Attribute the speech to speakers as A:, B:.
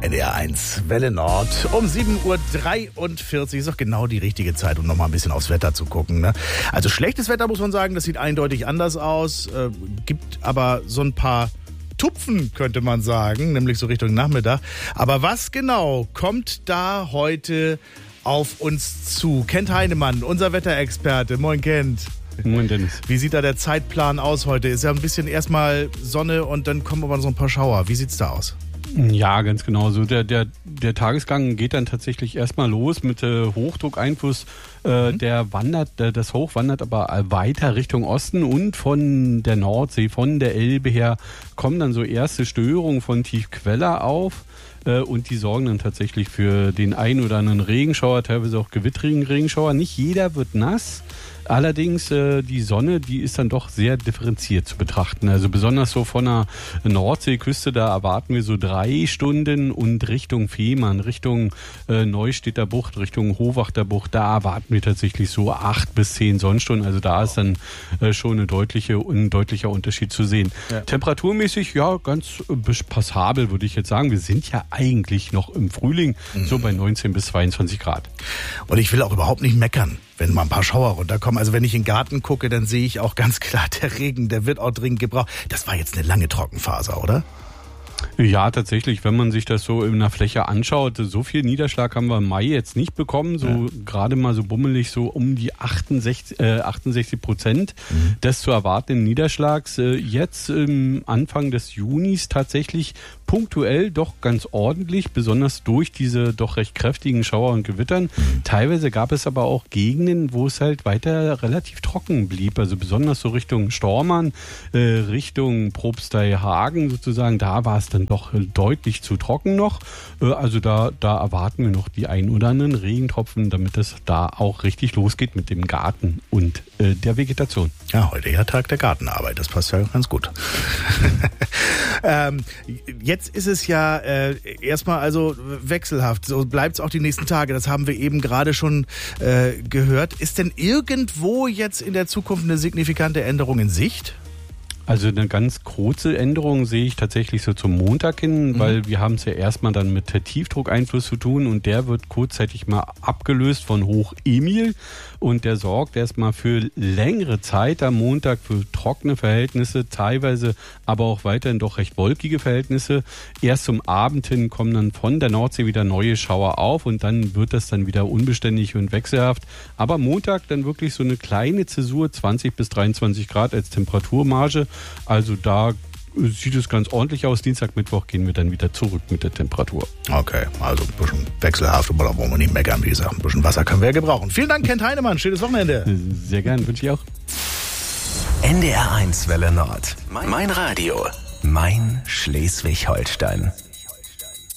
A: NDR1 Welle Nord um 7.43 Uhr ist doch genau die richtige Zeit, um nochmal ein bisschen aufs Wetter zu gucken. Ne? Also schlechtes Wetter, muss man sagen, das sieht eindeutig anders aus, gibt aber so ein paar Tupfen, könnte man sagen, nämlich so Richtung Nachmittag. Aber was genau kommt da heute auf uns zu? Kent Heinemann, unser Wetterexperte. Moin Kent.
B: Moin Dennis.
A: Wie sieht da der Zeitplan aus heute? Ist ja ein bisschen erstmal Sonne und dann kommen aber so ein paar Schauer. Wie sieht's da aus?
B: Ja, ganz genau. So der Tagesgang geht dann tatsächlich erstmal los mit Hochdruckeinfluss. Das Hoch wandert aber weiter Richtung Osten und von der Nordsee, von der Elbe her kommen dann so erste Störungen von Tiefquelle auf. Und die sorgen dann tatsächlich für den einen oder anderen Regenschauer, teilweise auch gewittrigen Regenschauer. Nicht jeder wird nass. Allerdings die Sonne, die ist dann doch sehr differenziert zu betrachten. Also besonders so von der Nordseeküste, da erwarten wir so 3 Stunden und Richtung Fehmarn, Richtung Neustädter Bucht, Richtung Hohwachter Bucht, da erwarten wir tatsächlich so 8 bis 10 Sonnenstunden. Also da ist dann schon ein deutlicher Unterschied zu sehen. Ja. Temperaturmäßig, ja, ganz passabel, würde ich jetzt sagen. Wir sind ja eigentlich noch im Frühling, so bei 19 bis 22 Grad.
A: Und ich will auch überhaupt nicht meckern, wenn mal ein paar Schauer runterkommen. Also wenn ich in den Garten gucke, dann sehe ich auch ganz klar, der Regen, der wird auch dringend gebraucht. Das war jetzt eine lange Trockenphase, oder?
B: Ja, tatsächlich, wenn man sich das so in der Fläche anschaut, so viel Niederschlag haben wir im Mai jetzt nicht bekommen, so gerade mal so bummelig so um die 68% des zu erwartenden Niederschlags. Jetzt Anfang des Junis tatsächlich punktuell doch ganz ordentlich, besonders durch diese doch recht kräftigen Schauer und Gewittern. Teilweise gab es aber auch Gegenden, wo es halt weiter relativ trocken blieb, also besonders so Richtung Stormarn, Richtung Propsteihagen sozusagen, da war es dann doch deutlich zu trocken noch. Also da erwarten wir noch die ein oder anderen Regentropfen, damit es da auch richtig losgeht mit dem Garten und der Vegetation.
A: Ja, heute ja Tag der Gartenarbeit, das passt ja ganz gut. Jetzt ist es ja erstmal also wechselhaft, so bleibt es auch die nächsten Tage, das haben wir eben gerade schon gehört. Ist denn irgendwo jetzt in der Zukunft eine signifikante Änderung in Sicht?
B: Also eine ganz kurze Änderung sehe ich tatsächlich so zum Montag hin, weil wir haben es ja erstmal dann mit Tiefdruckeinfluss zu tun und der wird kurzzeitig mal abgelöst von Hoch Emil und der sorgt erstmal für längere Zeit am Montag für trockene Verhältnisse, teilweise aber auch weiterhin doch recht wolkige Verhältnisse. Erst zum Abend hin kommen dann von der Nordsee wieder neue Schauer auf und dann wird das dann wieder unbeständig und wechselhaft. Aber Montag dann wirklich so eine kleine Zäsur, 20 bis 23 Grad als Temperaturmarge. Also da sieht es ganz ordentlich aus. Dienstag, Mittwoch gehen wir dann wieder zurück mit der Temperatur.
A: Okay, also ein bisschen wechselhaft, aber da wollen wir nicht meckern, wie gesagt. Ein bisschen Wasser können wir ja gebrauchen. Vielen Dank, Kent Heinemann. Schönes Wochenende.
B: Sehr gern, wünsche ich auch.
C: NDR1 Welle Nord. Mein Radio. Mein Schleswig-Holstein.